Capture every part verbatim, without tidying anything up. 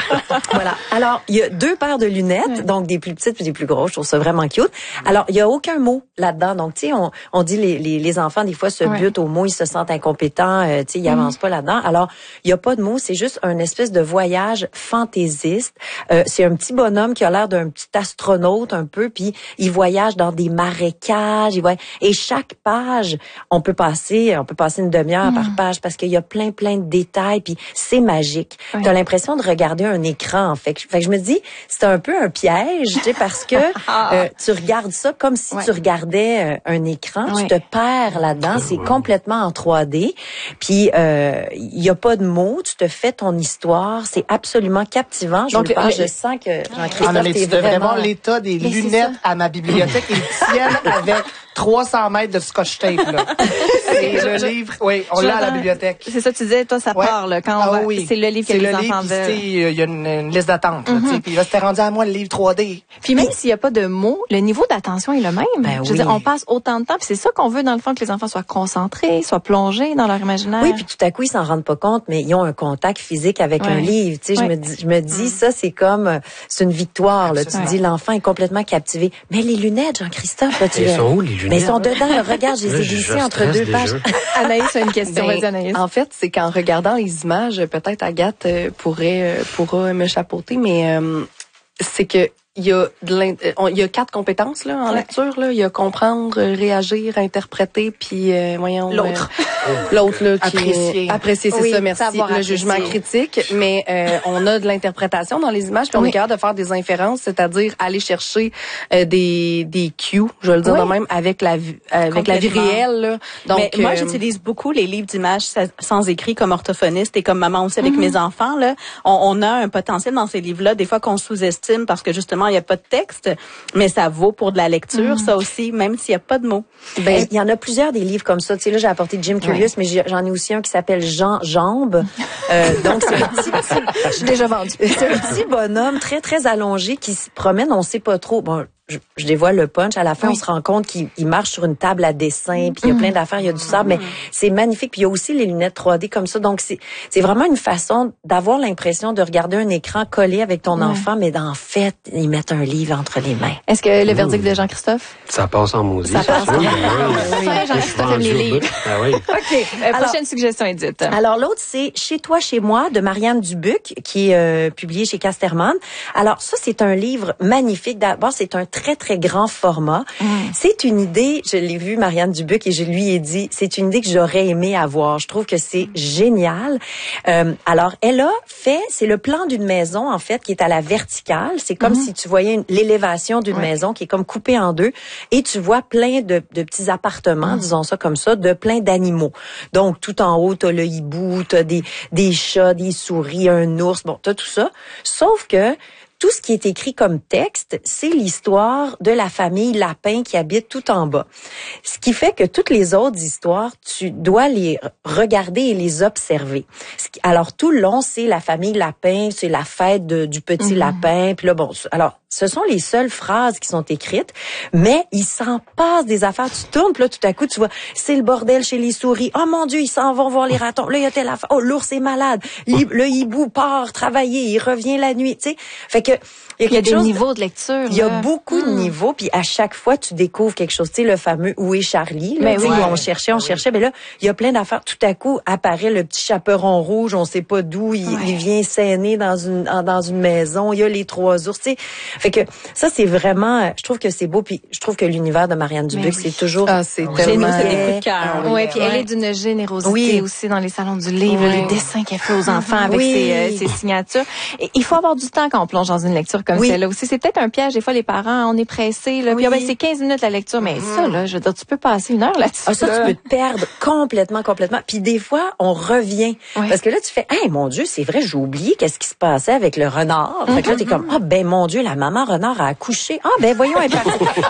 Voilà. Alors, il y a deux paires de lunettes, ouais. donc des plus petites puis des plus grosses. Je trouve ça vraiment cute. Alors, il y a aucun mot là-dedans. Donc, tu sais, on, on dit les, les, les enfants, des fois, se ouais. butent aux mots, ils se sentent incompétents, euh, tu sais, ils mm. avancent pas là-dedans. Alors, il y a pas de mots, c'est juste un espèce de voyage fantaisiste. Euh, c'est un petit bonhomme qui a l'air d'un petit astronaute un peu, puis il voyage dans des marécages. Il voyage, et chaque page, on peut passer, on peut passer une demi-heure mm. par page parce qu'il y a plein, plein de détails, puis c'est magique. Ouais. T'as l'impression de regarder un écran, en fait. Fait que je me dis, c'est un peu un piège, tu sais, parce que euh, tu regardes ça comme si ouais. tu regardais euh, un écran, ouais. tu te perds là-dedans, c'est complètement en trois D, puis il euh, y a pas de mots, tu te fais ton histoire, c'est absolument captivant. Je, Donc, parle, le, je sens que Jean-Christophe, ah, mais tu devrais vraiment... voir l'état des mais lunettes à ma bibliothèque, ils tiennent avec trois cents mètres de scotch tape, là. C'est le livre, oui, on l'a à la bibliothèque. C'est ça, tu disais, toi, ça ouais. part, là, quand ah, on va, oui. c'est le livre que c'est les le enfants livre, veulent. Il y a une, une liste d'attente, mm-hmm. tu sais, puis là, c'était rendu à moi le livre trois D. Puis même s'il n'y a pas de mots, le niveau d'attention est le même. Ben Je oui. veux dire, on passe autant de temps, puis c'est ça qu'on veut, dans le fond, que les enfants soient concentrés, soient plongés dans leur imaginaire. Oui, puis tout à coup, ils s'en rendent pas compte, mais ils ont un contact physique avec ouais. un livre. Tu sais, ouais. je me dis, je me dis, mm. ça, c'est comme, c'est une victoire, là. Tu ouais. dis, l'enfant est complètement captivé. Mais les lunettes, Jean-Christophe, là, tu Ils sont où, les lunettes? Mais ils sont dedans, là, regarde, je les ai glissées entre deux pages. Anaïs a une question. Ben, Vas-y, Anaïs. En fait, c'est qu'en regardant les images, peut-être Agathe euh, pourrait euh, pourra me chapeauter, mais euh, c'est que il y a de il y a quatre compétences là en ouais. lecture là, il y a comprendre, réagir, interpréter, puis euh, voyons l'autre euh, l'autre là qui apprécier apprécier c'est oui, ça, merci, le apprécier. Jugement critique, mais euh, on a de l'interprétation dans les images, puis on oui. est capable de faire des inférences, c'est-à-dire aller chercher euh, des des cues, je vais le dire oui. de même, avec la vie avec la vie réelle là. Donc mais moi euh, j'utilise beaucoup les livres d'images sans écrit comme orthophoniste et comme maman aussi avec mm-hmm. mes enfants là. On, on a un potentiel dans ces livres là des fois qu'on sous-estime parce que justement il y a pas de texte, mais ça vaut pour de la lecture, mm. ça aussi, même s'il y a pas de mots. Ben, il y en a plusieurs des livres comme ça. Tu sais, là, j'ai apporté Jim Curious, ouais. mais j'en ai aussi un qui s'appelle Jean Jambe. Euh, donc, c'est un petit, petit je suis déjà vendue. C'est un petit bonhomme très, très allongé qui se promène, on sait pas trop. Bon, je, je dévoile le punch. À la fin, oui. on se rend compte qu'il il marche sur une table à dessin, puis il y a plein d'affaires, il y a du sable, mais c'est magnifique. Puis il y a aussi les lunettes trois D comme ça. Donc, c'est, c'est vraiment une façon d'avoir l'impression de regarder un écran collé avec ton ouais. enfant, mais en fait, ils mettent un livre entre les mains. Est-ce que le verdict de Jean-Christophe? Ça passe en maudit. Ça passe en maudit. Oui. Jean-Christophe aime les livres. Ah oui. OK. Euh, alors, prochaine suggestion, Edith. Alors, l'autre, c'est Chez toi, chez moi, de Marianne Dubuc, qui est euh, publié chez Casterman. Alors, ça, c'est un livre magnifique. D'abord, c'est un très, très grand format. Mm. C'est une idée, je l'ai vu, Marianne Dubuc, et je lui ai dit, c'est une idée que j'aurais aimé avoir. Je trouve que c'est génial. Euh, alors, elle a fait, c'est le plan d'une maison, en fait, qui est à la verticale. C'est comme mm. si tu voyais une, l'élévation d'une ouais. maison qui est comme coupée en deux, et tu vois plein de, de petits appartements, mm. disons ça comme ça, de plein d'animaux. Donc, tout en haut, t'as le hibou, t'as des, des chats, des souris, un ours, bon, t'as tout ça. Sauf que tout ce qui est écrit comme texte, c'est l'histoire de la famille Lapin qui habite tout en bas. Ce qui fait que toutes les autres histoires, tu dois les regarder et les observer. Alors, tout le long, c'est la famille Lapin, c'est la fête de, du petit mm-hmm. lapin. Puis là, bon, alors, ce sont les seules phrases qui sont écrites, mais il s'en passe des affaires. Tu tournes, puis là, tout à coup, tu vois, c'est le bordel chez les souris. Oh mon Dieu, ils s'en vont voir les ratons. Là, il y a telle affaire. Oh, l'ours est malade. Le hibou part travailler, il revient la nuit, tu sais. Fait que il y a, il y a des chose, niveaux de lecture. Il y a beaucoup mmh. de niveaux, puis à chaque fois, tu découvres quelque chose. Tu sais, le fameux « Où est Charlie ?» là, oui, on cherchait, on cherchait. Mais là, il y a plein d'affaires. Tout à coup, apparaît le petit chaperon rouge, on sait pas d'où, il, ouais. il vient s'aîner dans une dans une maison. Il y a les trois ours, tu sais. Fait que ça, c'est vraiment... Je trouve que c'est beau, puis je trouve que l'univers de Marianne Dubuc, oui. c'est toujours... Ah, c'est tellement... C'est des coups de cœur. Oui, puis elle est d'une générosité oui. aussi dans les salons du livre, oui. les dessins qu'elle fait aux enfants avec oui. ses, euh, ses signatures. Et il faut avoir du temps quand on plonge dans une lecture comme oui. celle-là aussi. C'est peut-être un piège, des fois, les parents, on est pressés, là. Oui. Puis, ah ben, c'est quinze minutes la lecture, mais mmh. ça, là, je veux dire, tu peux passer une heure là-dessus. Ah, ça, là. Tu peux te perdre complètement, complètement. Puis, des fois, on revient. Oui. Parce que là, tu fais, hey, mon Dieu, c'est vrai, j'ai oublié qu'est-ce qui se passait avec le renard. Mmh. Fait que là, t'es comme, ah, oh, ben, mon Dieu, la maman renard a accouché. Ah, ben, voyons, elle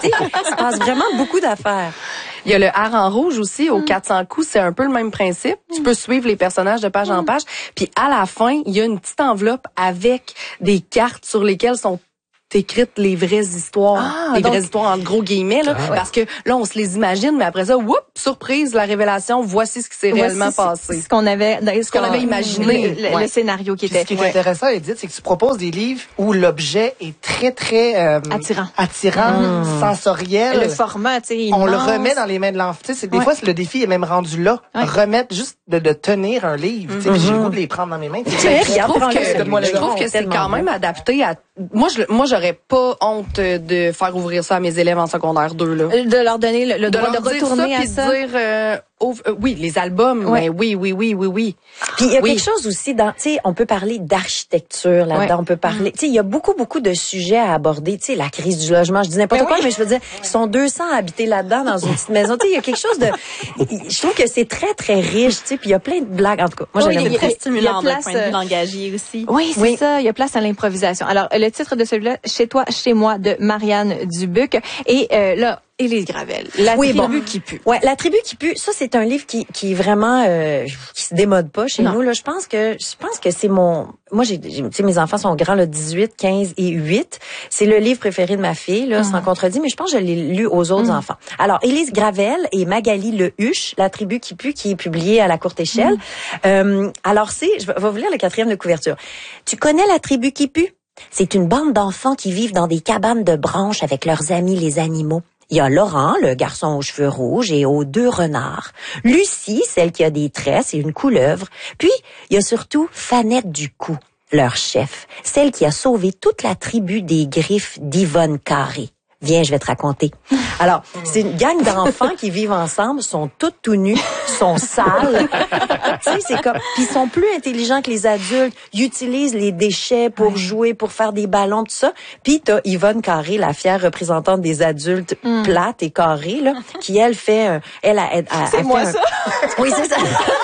se passe vraiment beaucoup d'affaires. Il y a le hareng rouge aussi, au quatre cents coups, c'est un peu le même principe. Mm. Tu peux suivre les personnages de page mm. en page. Puis à la fin, il y a une petite enveloppe avec des cartes sur lesquelles sont écrites les vraies histoires. Ah, les donc... vraies histoires entre gros guillemets, là. Ah, ouais. Parce que là, on se les imagine, mais après ça, whoops, surprise, la révélation, voici ce qui s'est voici réellement passé. Ce qu'on avait, ce qu'on avait imaginé. Le, le, ouais. le scénario qui Puis était. Ce qui est ouais. intéressant, Edith, c'est que tu proposes des livres où l'objet est très, très... Euh, attirant. Attirant, mmh. sensoriel. Le format, tu sais, on le remet dans les mains de l'enfant. Tu sais, des ouais. fois, le défi est même rendu là. Ouais. Remettre, juste de, de tenir un livre. Mm-hmm. Tu sais, j'ai le goût de les prendre dans mes mains. Je trouve que, je trouve que c'est quand même adapté à... Moi, je, moi, j'aurais pas honte de faire ouvrir ça à mes élèves en secondaire deux, là. De leur donner le, le droit de, de retourner ça, à ça. De dire, euh, oh, euh, oui, les albums, ouais. mais oui, oui, oui, oui, oui. Puis il y a oui. quelque chose aussi dans, tu sais, on peut parler d'architecture là-dedans, ouais. on peut parler, tu sais, il y a beaucoup, beaucoup de sujets à aborder, tu sais, la crise du logement, je dis n'importe mais quoi, oui. mais je veux dire, ils sont deux cents à habiter là-dedans dans une petite maison, tu sais, il y a quelque chose de, je trouve que c'est très, très riche, tu sais, puis il y a plein de blagues, en tout cas. Moi, oui, j'aime très stimulant d'un point de vue langagier aussi. Oui, c'est oui. ça, il y a place à l'improvisation. Alors, le titre de celui-là, Chez toi, chez moi, de Marianne Dubuc, et euh, là, Élise Gravel, La oui, tribu bon. qui pue. Ouais, La tribu qui pue, ça c'est un livre qui qui est vraiment euh, qui se démode pas chez non. nous là, je pense que je pense que c'est mon moi j'ai tu sais mes enfants sont grands là, dix-huit, quinze et huit. C'est le livre préféré de ma fille là, mm. sans contredit, mais je pense que je l'ai lu aux autres mm. enfants. Alors, Élise Gravel et Magali Lehuche, La tribu qui pue, qui est publié à la courte échelle. Mm. Euh, alors c'est je vais vous lire le quatrième de couverture. Tu connais La tribu qui pue? C'est une bande d'enfants qui vivent dans des cabanes de branches avec leurs amis les animaux. Il y a Laurent, le garçon aux cheveux rouges et aux deux renards. Lucie, celle qui a des tresses et une couleuvre. Puis, il y a surtout Fanette Ducou, leur chef, celle qui a sauvé toute la tribu des griffes d'Yvonne Carré. Viens, je vais te raconter. Alors, c'est une gang d'enfants qui vivent ensemble, sont tous tout nus, sont sales. Tu sais, c'est comme, puis ils sont plus intelligents que les adultes. Ils utilisent les déchets pour ouais. jouer, pour faire des ballons, tout ça. Puis t'as Yvonne Carré, la fière représentante des adultes mm. plates et carrées, là, qui elle fait, un, elle a, elle, elle, c'est elle moi fait ça. Un... Oui, c'est ça.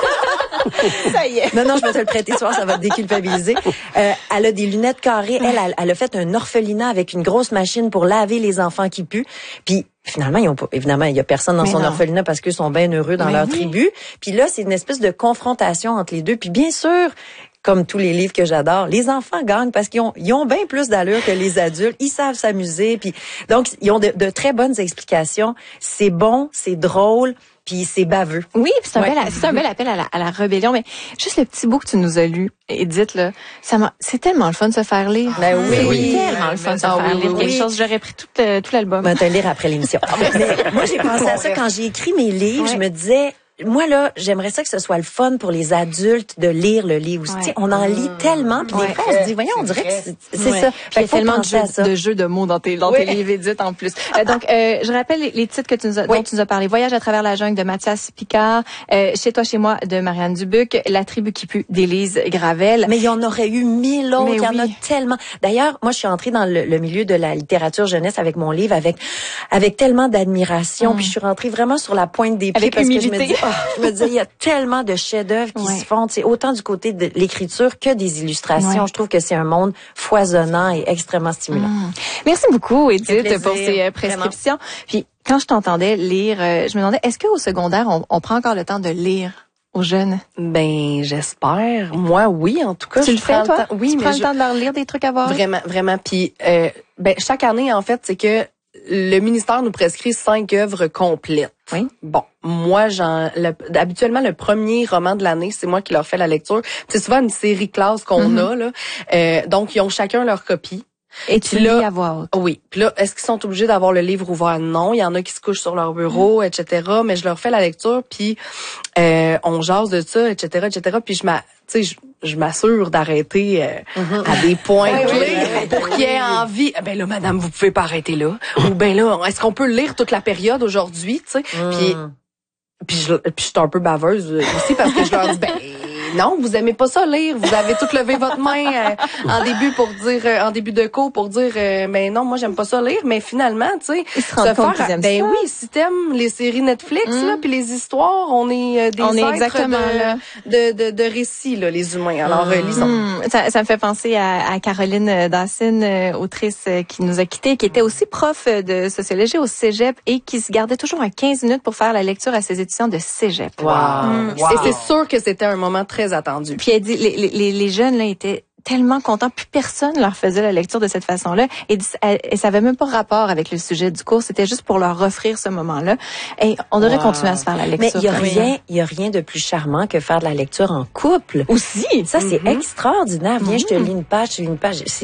Ça y est. Non, non, je vais te le prêter ce soir, ça va te déculpabiliser. Euh, elle a des lunettes carrées. Elle, elle, elle a fait un orphelinat avec une grosse machine pour laver les enfants qui puent. Puis finalement, ils ont pas, évidemment, il y a personne dans mais son non. orphelinat parce qu'ils sont bien heureux dans mais leur oui. tribu. Puis là, c'est une espèce de confrontation entre les deux. Puis bien sûr, comme tous les livres que j'adore, les enfants gagnent parce qu'ils ont, ils ont bien plus d'allure que les adultes. Ils savent s'amuser. Puis donc, ils ont de, de très bonnes explications. C'est bon, c'est drôle. Puis c'est baveux. Oui, puis c'est un, ouais. bel, c'est un bel appel à la, à la rébellion. Mais juste le petit bout que tu nous as lu, Edith, là, ça m'a, c'est tellement le fun de se faire lire. Ben oui, c'est oui. tellement le fun de se faire oui, lire oui, quelque oui. chose. J'aurais pris tout, euh, tout l'album. Ben, te lire après l'émission. Mais moi, j'ai pensé à ça quand j'ai écrit mes livres. Ouais. Je me disais, moi, là, j'aimerais ça que ce soit le fun pour les adultes de lire le livre. Ouais. On en lit mmh. tellement, puis ouais. des fois, on se dit, voyons, on dirait que c'est, c'est ouais. ça. Il y a tellement de jeux, de jeux de mots dans tes, dans oui. tes livres, Edith, en plus. euh, donc, euh, je rappelle les, les titres que tu nous as, oui. dont tu nous as parlé. Voyage à travers la jungle de Mathias Picard, euh, Chez toi, chez moi de Marianne Dubuc, La tribu qui pue d'Élise Gravel. Mais il y en aurait eu mille autres. Mais il y oui. en a tellement. D'ailleurs, moi, je suis entrée dans le, le milieu de la littérature jeunesse avec mon livre, avec avec tellement d'admiration. Mmh. Puis je suis rentrée vraiment sur la pointe des pieds avec parce humilité. que je me dis, oh, je me disais, il y a tellement de chefs-d'œuvre qui ouais. se font, c'est autant du côté de l'écriture que des illustrations. Ouais. Je trouve que c'est un monde foisonnant et extrêmement stimulant. Mmh. Merci beaucoup, Edith, pour ces euh, prescriptions. Vraiment. Puis quand je t'entendais lire, euh, je me demandais, est-ce qu'au secondaire, on, on prend encore le temps de lire aux jeunes? Ben, j'espère. Moi, oui, en tout cas. Tu le fais, toi? Oui, tu mais prends je... le temps de leur lire des trucs à voir? Vraiment, vraiment. Puis, euh, ben, chaque année, en fait, c'est que le ministère nous prescrit cinq œuvres complètes. Oui. Bon, moi, j'en, le, habituellement, le premier roman de l'année, c'est moi qui leur fais la lecture. C'est souvent une série classe qu'on mm-hmm. a, là. Euh, donc, ils ont chacun leur copie. Et tu lis à voix haute. Oui. Puis là, est-ce qu'ils sont obligés d'avoir le livre ouvert? Non. Il y en a qui se couchent sur leur bureau, mm. et cetera. Mais je leur fais la lecture, puis euh, on jase de ça, et cetera, et cetera. Puis je m'a, tu sais, je, je m'assure d'arrêter euh, mm-hmm. à des points oui, clés oui, oui, pour oui, qu'il y ait oui. envie. Ben là, madame, vous pouvez pas arrêter là. Ou ben là, est-ce qu'on peut lire toute la période aujourd'hui, tu sais? Mm. Puis puis je, puis je suis un peu baveuse aussi parce que je leur dis ben non, vous aimez pas ça lire, vous avez tout levé votre main euh, en début pour dire euh, en début de cours pour dire euh, mais non, moi j'aime pas ça lire, mais finalement, tu sais, se, se faire ben ça. Oui, si t'aimes les séries Netflix mm. là puis les histoires, on est euh, des on êtres est exactement de, de, de de récits là, les humains. Alors mm. euh, lisons. Mm. Ça, ça me fait penser à, à Caroline Dacine, euh, autrice euh, qui nous a quittés, qui était aussi prof de sociologie au Cégep et qui se gardait toujours à quinze minutes pour faire la lecture à ses étudiants de Cégep. Wow. Mm. Wow. Et c'est sûr que c'était un moment très attendu. Puis elle dit, les, les, les jeunes là étaient tellement contents. Plus personne leur faisait la lecture de cette façon-là. Et, et ça avait même pas rapport avec le sujet du cours. C'était juste pour leur offrir ce moment-là. Et on devrait wow. continuer à se faire la lecture. Mais il y a rien, il y a rien de plus charmant que faire de la lecture en couple. Aussi. Ça, c'est mm-hmm. extraordinaire. Viens, mm-hmm. je te lis une page, je te lis une page. C'est